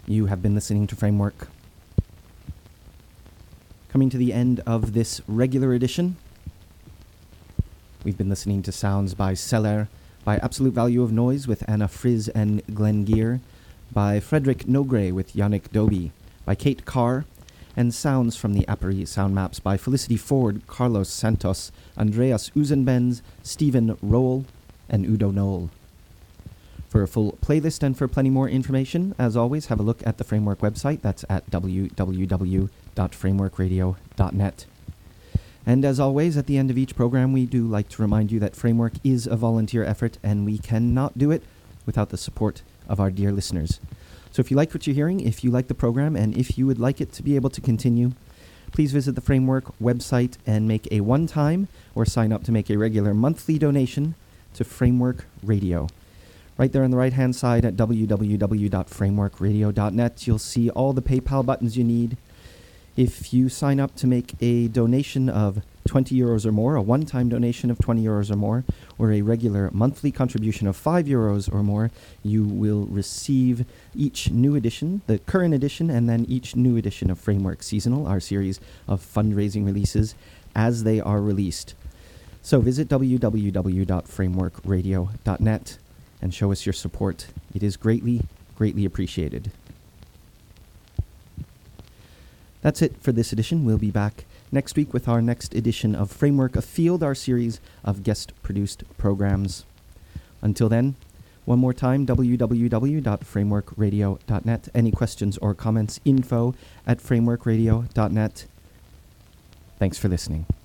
You have been listening to Framework. Coming to the end of this regular edition, we've been listening to sounds by Celer, by Absolute Value of Noise with Anna Friz and Glenn Gear, by Frederick Nogre with Yannick Doby, by Kate Carr, and sounds from the Apari sound maps by Felicity Ford, Carlos Santos, Andreas Uzenbenz, Stephen Roll, and Udo Knoll. For a full playlist and for plenty more information, as always, have a look at the Framework website. That's at www.frameworkradio.net. And as always, at the end of each program, we do like to remind you that Framework is a volunteer effort, and we cannot do it without the support of our dear listeners. So if you like what you're hearing, if you like the program, and if you would like it to be able to continue, please visit the Framework website and make a one-time or sign up to make a regular monthly donation to Framework Radio. Right there on the right-hand side at www.frameworkradio.net, you'll see all the PayPal buttons you need. If you sign up to make a donation of 20 euros or more, a one-time donation of 20 euros or more, or a regular monthly contribution of 5 euros or more, you will receive each new edition, the current edition, and then each new edition of Framework Seasonal, our series of fundraising releases, as they are released. So visit www.frameworkradio.net and show us your support. It is greatly, greatly appreciated. That's it for this edition. We'll be back next week with our next edition of Framework Afield, our series of guest-produced programs. Until then, one more time, www.frameworkradio.net. Any questions or comments, info@frameworkradio.net. Thanks for listening.